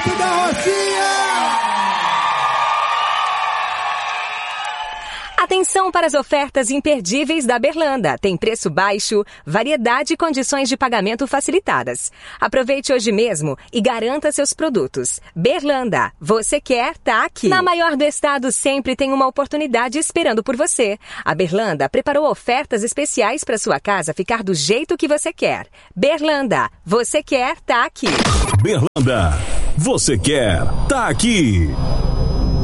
Top da Rocinha! Atenção para as ofertas imperdíveis da Berlanda. Tem preço baixo, variedade e condições de pagamento facilitadas. Aproveite hoje mesmo e garanta seus produtos. Berlanda, você quer, tá aqui. Na maior do estado sempre tem uma oportunidade esperando por você. A Berlanda preparou ofertas especiais para sua casa ficar do jeito que você quer. Berlanda, você quer, tá aqui. Berlanda, você quer, tá aqui.